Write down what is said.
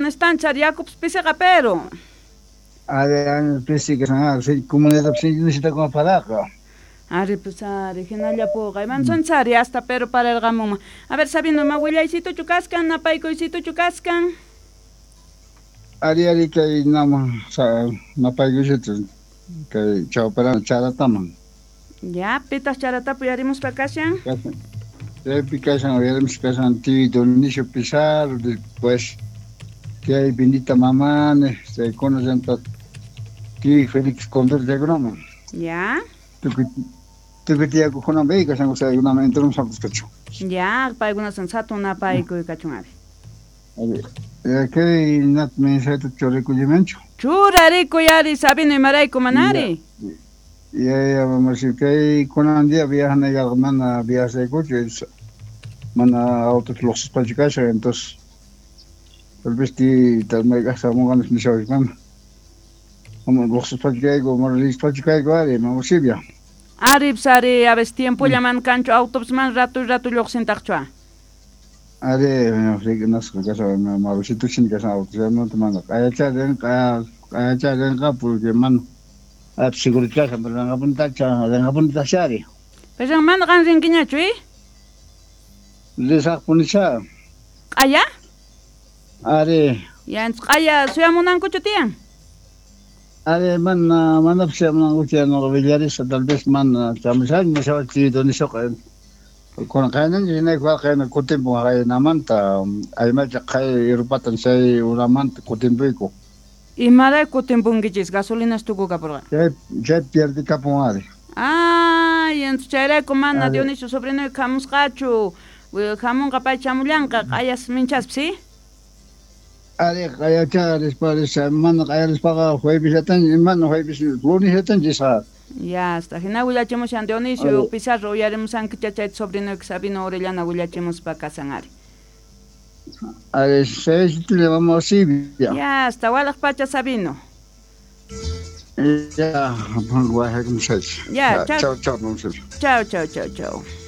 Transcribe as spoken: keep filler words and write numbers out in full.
están chariacos pisa pero. Ari, pisi que son, sí, comunidad sí necesita como paraca. Ari, pues ari, genalla poga, y man son chari hasta pero para el gamuma. A ver, sabiendo, ma huillaicito chucascan, napaicoicito chucascan. Ari, ari, que nada, sa, napaicoicito, que chao para charataman. Ya, pitas charata, pues harimos para casa. De picasan, habíamos casan tito, inicio pisar, después que hay bendita mamá, se conocen ti Félix Condor de Groma. Ya. Tú que tú que tía con una beca, se usa una mente un saco cacho. Ya, para algunos sensato una paico y cachunari. A ver, que nat me se tu chore culimencho. Chura rico yari, sabino y maraico manari. Y ya vamos a decir que con un día viajan a la mana viaje de coche, mana autos los pachicas, entonces el vesti tal me gasta muy ganas ni sabes man. Como los pachicas, como los pachicas igual, vamos a ir. Arib sari, a veces tiempo llaman cancho autobus man rato rato lo sentachua. Are, me ofrece nas que casa me me visito sin casa autos, no te mando. Ay, charen, ay, charen ka porque man a seguridad, pero no apunta cha, no apunta chari. Pero man gan ringinya chui? Desa punisa. Aya? Are, Ya, aya, suya munan kuchutian. are man man apse man utia no villares tal vez man chamsan me sabe que donde so con kanan ni na kwa kanan kutin mo kay naman ta ay ma kay irupatan say uraman kutin ko. Y mara kutimpungichis gasolina estuvo capora. Ya ya pierde capoare. Ah, y en chere comanda Dionisio sobrino de Camus Cacho, jamón capaz chamulanca, ayas minchas, ¿sí? Are kaya cha después man kaya les paga jueves atan man jueves lunes atan disa. Ya, hasta que no huilachemos a Dionisio, Pizarro, ya haremos an que chachet sobrino que Sabino Orellana huilachemos para casanare. Are seis le vamos a ir. Ya, hasta Wallace Pacha Sabino. Ya, pues, Ya, chao. chao, chao, chao, chao, chao, chao.